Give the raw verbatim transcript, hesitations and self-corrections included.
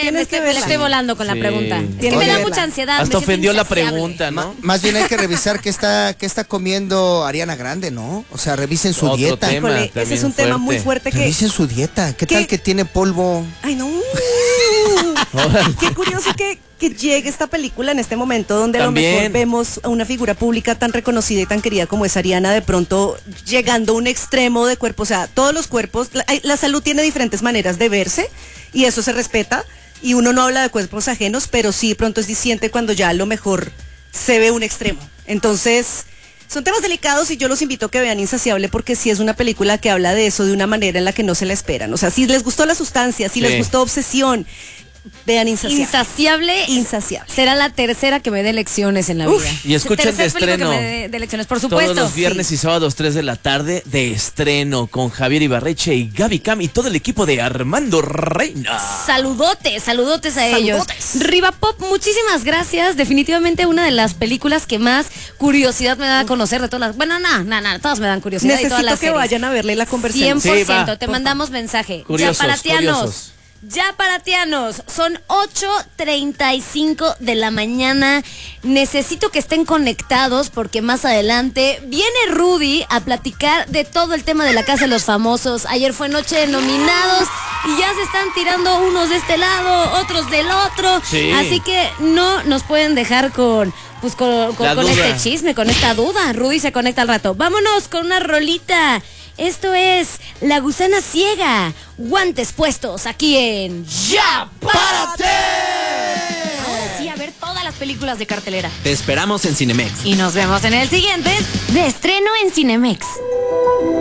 tienes me, que estoy, me verla. la estoy volando con Sí. la pregunta. Es que Tienes me que da verla. mucha ansiedad. me Hasta siento ofendió la insaciable. pregunta, ¿no? Más bien hay que revisar qué está, qué está comiendo Ariana Grande, ¿no? O sea, revisen su Otro dieta. tema. Híjole, ese también es un tema fuerte. muy fuerte que... Revisen su dieta. ¿Qué, ¿Qué? tal que tiene polvo? Ay, no. Qué curioso que, que llegue esta película en este momento donde a lo También. mejor vemos a una figura pública tan reconocida y tan querida como es Ariana, de pronto llegando a un extremo de cuerpo. O sea, todos los cuerpos, la, la salud tiene diferentes maneras de verse y eso se respeta. Y uno no habla de cuerpos ajenos, pero sí de pronto es diciente cuando ya a lo mejor se ve un extremo. Entonces, son temas delicados y yo los invito a que vean Insaciable porque sí es una película que habla de eso de una manera en la que no se la esperan. O sea, si les gustó la sustancia, si Sí. les gustó Obsesión, vean Insaciable. Insaciable. Insaciable. Será la tercera que me dé lecciones en la Uf, vida. y escuchen Tercer de película estreno. que me dé de lecciones, por supuesto. Todos los viernes Sí. y sábados tres de la tarde de estreno con Javier Ibarreche y Gaby Cam y todo el equipo de Armando Reina. Saludotes, saludotes a ellos. Saludotes. Riva Pop, muchísimas gracias. Definitivamente una de las películas que más curiosidad me da a conocer de todas las. Bueno, no, no, no, todas me dan curiosidad. y todas Necesito las que series. vayan a verle la conversación. cien por ciento, Sí, va. te Por mandamos mensaje. Curiosos, ya paratianos. curiosos. Ya paratianos, son ocho treinta y cinco de la mañana. Necesito que estén conectados porque más adelante viene Rudy a platicar de todo el tema de la Casa de los Famosos. Ayer fue noche de nominados y ya se están tirando unos de este lado, otros del otro. Sí. Así que no nos pueden dejar con pues con, con, La con duda. este chisme, con esta duda. Rudy se conecta al rato. Vámonos con una rolita. Esto es La Gusana Ciega. Guantes puestos aquí en Ya Párate. Ahora sí, a ver todas las películas de cartelera. Te esperamos en Cinemex. Y nos vemos en el siguiente de estreno en Cinemex.